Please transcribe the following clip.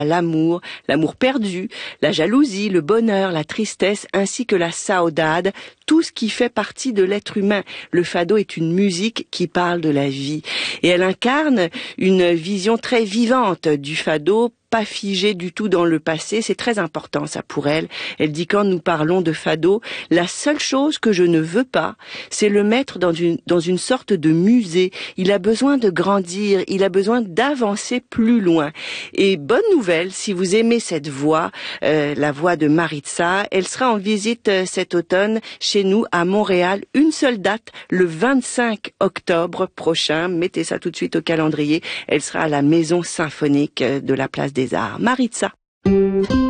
l'amour, l'amour perdu, la jalousie, le bonheur, la tristesse, ainsi que la saudade, tout ce qui fait partie de l'être humain. Le fado est une musique qui parle de la vie. Et elle incarne une vision très vivante du fado, pas figée du tout dans le passé. C'est très important, ça, pour elle. Elle dit, quand nous parlons de fado, la seule chose que je ne veux pas, c'est le mettre dans une sorte de musée. Il a besoin de grandir, il a besoin d'avancer plus loin. Et bonne nouvelle, si vous aimez cette voix, la voix de Maritza, elle sera en visite cet automne chez nous à Montréal. Une seule date, le 25 octobre prochain. Mettez ça tout de suite au calendrier. Elle sera à la Maison Symphonique de la Place des Arts. Maritza.